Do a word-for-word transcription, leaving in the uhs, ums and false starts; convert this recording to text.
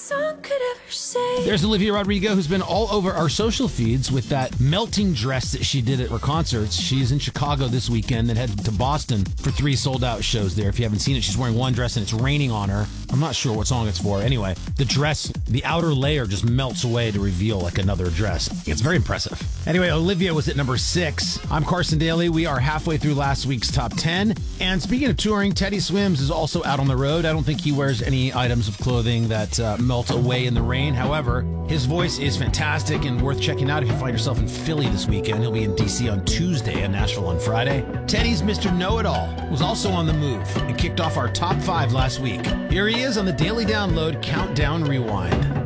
song could ever say. There's Olivia Rodrigo, who's been all over our social feeds with that melting dress that she did at her concerts. She's in Chicago this weekend and headed to Boston for three sold-out shows there. If you haven't seen it, she's wearing one dress and it's raining on her. I'm not sure what song it's for. Anyway, the dress, the outer layer just melts away to reveal like another dress. It's very impressive. Anyway, Olivia was at number six. I'm Carson Daly. We are halfway through last week's top ten. And speaking of touring, Teddy Swims is also out on the road. I don't think he wears any items of clothing that uh, melt away in the rain. However, his voice is fantastic and worth checking out if you find yourself in Philly this weekend. He'll be in D C on Tuesday and Nashville on Friday. Teddy's Mister Know-It-All was also on the move and kicked off our top five last week. Here he is on the Daily Download Countdown Rewind.